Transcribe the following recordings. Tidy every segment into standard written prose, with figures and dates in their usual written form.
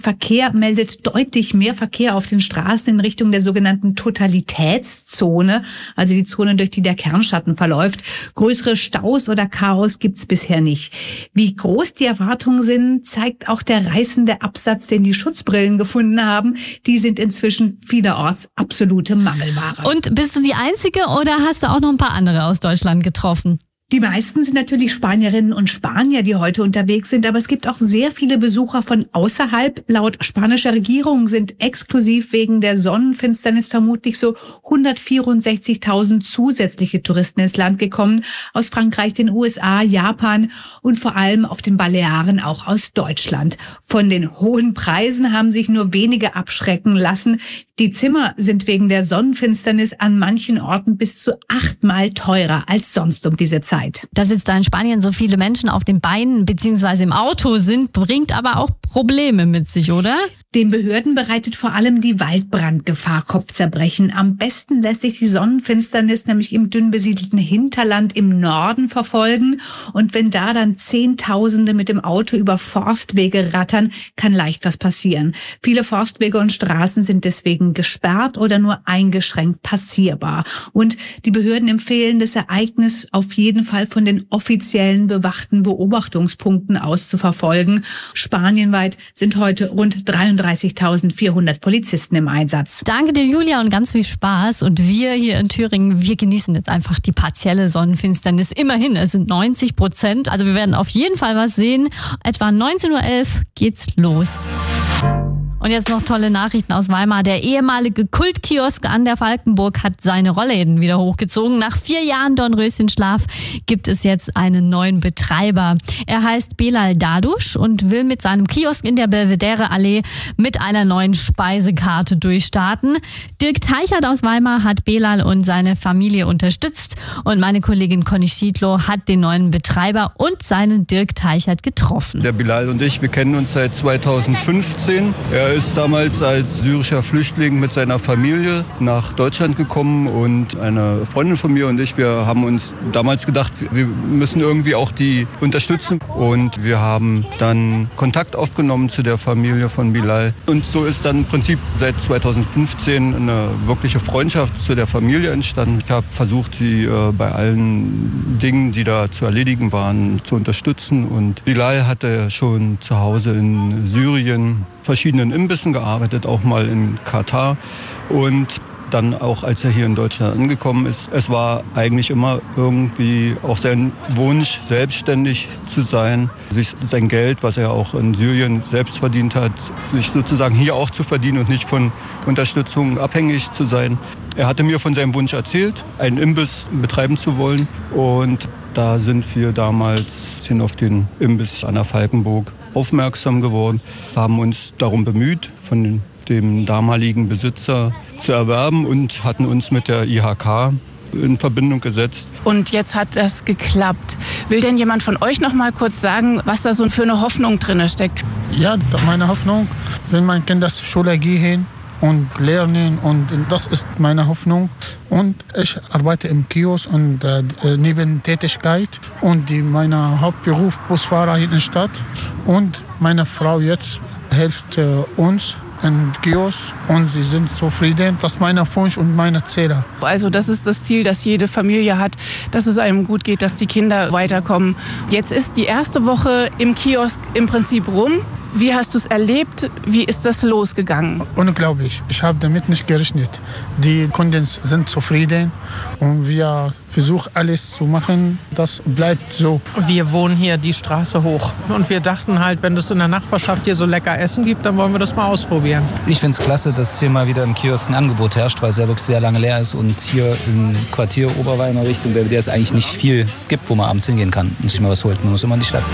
Verkehr meldet deutlich mehr Verkehr auf den Straßen in Richtung der sogenannten Totalitätszone, also die Zone, durch die der Kernschatten verläuft. Größere Staus oder Chaos gibt's bisher nicht. Wie groß die Erwartungen sind, zeigt auch der reißende Absatz, den die Schutzbrillen gefunden haben. Die sind inzwischen vielerorts absolute Mangelware. Und bist du die Einzige oder hast du auch noch ein paar andere aus Deutschland getroffen? Die meisten sind natürlich Spanierinnen und Spanier, die heute unterwegs sind, aber es gibt auch sehr viele Besucher von außerhalb. Laut spanischer Regierung sind exklusiv wegen der Sonnenfinsternis vermutlich so 164.000 zusätzliche Touristen ins Land gekommen, aus Frankreich, den USA, Japan und vor allem auf den Balearen auch aus Deutschland. Von den hohen Preisen haben sich nur wenige abschrecken lassen. Die Zimmer sind wegen der Sonnenfinsternis an manchen Orten bis zu 8-mal teurer als sonst um diese Zeit. Dass jetzt da in Spanien so viele Menschen auf den Beinen bzw. im Auto sind, bringt aber auch Probleme mit sich, oder? Den Behörden bereitet vor allem die Waldbrandgefahr Kopfzerbrechen. Am besten lässt sich die Sonnenfinsternis nämlich im dünn besiedelten Hinterland im Norden verfolgen. Und wenn da dann Zehntausende mit dem Auto über Forstwege rattern, kann leicht was passieren. Viele Forstwege und Straßen sind deswegen gesperrt oder nur eingeschränkt passierbar. Und die Behörden empfehlen, das Ereignis auf jeden Fall von den offiziellen bewachten Beobachtungspunkten aus zu verfolgen. Spanienweit sind heute rund 33.400 Polizisten im Einsatz. Danke dir, Julia, und ganz viel Spaß. Und wir hier in Thüringen, wir genießen jetzt einfach die partielle Sonnenfinsternis. Immerhin, es sind 90%. Also wir werden auf jeden Fall was sehen. Etwa 19:11 Uhr geht's los. Und jetzt noch tolle Nachrichten aus Weimar. Der ehemalige Kultkiosk an der Falkenburg hat seine Rollläden wieder hochgezogen. Nach 4 Jahren Dornröschenschlaf gibt es jetzt einen neuen Betreiber. Er heißt Belal Dadusch und will mit seinem Kiosk in der Belvedere-Allee mit einer neuen Speisekarte durchstarten. Dirk Teichert aus Weimar hat Belal und seine Familie unterstützt. Und meine Kollegin Conny Schiedlow hat den neuen Betreiber und seinen Dirk Teichert getroffen. Der Belal und ich, wir kennen uns seit 2015. Er ist damals als syrischer Flüchtling mit seiner Familie nach Deutschland gekommen und eine Freundin von mir und ich, wir haben uns damals gedacht, wir müssen irgendwie auch die unterstützen und wir haben dann Kontakt aufgenommen zu der Familie von Belal und so ist dann im Prinzip seit 2015 eine wirkliche Freundschaft zu der Familie entstanden. Ich habe versucht, sie bei allen Dingen, die da zu erledigen waren, zu unterstützen und Belal hatte schon zu Hause in Syrien verschiedenen Imbissen gearbeitet, auch mal in Katar und dann auch, als er hier in Deutschland angekommen ist. Es war eigentlich immer irgendwie auch sein Wunsch, selbstständig zu sein, sich sein Geld, was er auch in Syrien selbst verdient hat, sich sozusagen hier auch zu verdienen und nicht von Unterstützung abhängig zu sein. Er hatte mir von seinem Wunsch erzählt, einen Imbiss betreiben zu wollen und da sind wir damals auf den Imbiss an der Falkenburg aufmerksam geworden, haben uns darum bemüht, von dem damaligen Besitzer zu erwerben und hatten uns mit der IHK in Verbindung gesetzt. Und jetzt hat das geklappt. Will denn jemand von euch noch mal kurz sagen, was da so für eine Hoffnung drin steckt? Ja, meine Hoffnung, wenn mein Kind zur Schule gehen und lernen und das ist meine Hoffnung. Und ich arbeite im Kiosk und Nebentätigkeit und mein Hauptberuf Busfahrer hier in der Stadt. Und meine Frau jetzt hilft uns im Kiosk und sie sind zufrieden. Das ist mein Wunsch und meine Ziele. Also das ist das Ziel, das jede Familie hat, dass es einem gut geht, dass die Kinder weiterkommen. Jetzt ist die erste Woche im Kiosk im Prinzip rum. Wie hast du es erlebt? Wie ist das losgegangen? Unglaublich. Ich habe damit nicht gerechnet. Die Kunden sind zufrieden und wir versuchen alles zu machen. Das bleibt so. Wir wohnen hier die Straße hoch und wir dachten halt, wenn es in der Nachbarschaft hier so lecker Essen gibt, dann wollen wir das mal ausprobieren. Ich finde es klasse, dass hier mal wieder im Kiosk ein Angebot herrscht, weil es ja wirklich sehr lange leer ist und hier im Quartier Oberweimar Richtung Belvedere es eigentlich nicht viel gibt, wo man abends hingehen kann und sich mal was holt. Man muss immer in die Stadt.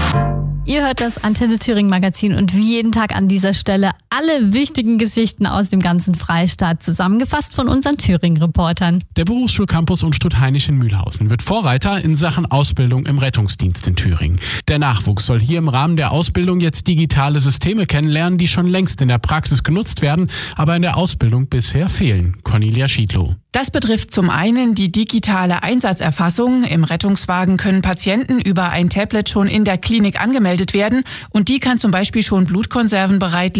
Ihr hört das Antenne Thüringen Magazin und wie jeden Tag an dieser Stelle alle wichtigen Geschichten aus dem ganzen Freistaat zusammengefasst von unseren Thüringen-Reportern. Der Berufsschulcampus Unstrut-Hainisch in Mühlhausen wird Vorreiter in Sachen Ausbildung im Rettungsdienst in Thüringen. Der Nachwuchs soll hier im Rahmen der Ausbildung jetzt digitale Systeme kennenlernen, die schon längst in der Praxis genutzt werden, aber in der Ausbildung bisher fehlen. Cornelia Schiedlow. Das betrifft zum einen die digitale Einsatzerfassung. Im Rettungswagen können Patienten über ein Tablet schon in der Klinik angemeldet werden und die kann zum Beispiel schon Blutkonserven bereitlegen